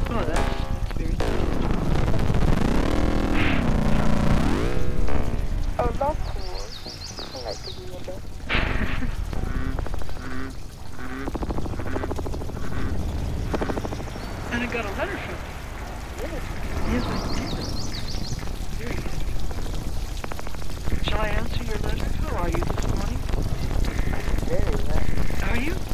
Oh, that's very nice. Oh, that's cool. I like to be in there. And I got a letter from you. Really? Yes, I did. Very good. Shall I answer your letter? How are you this morning? Very well. Are you?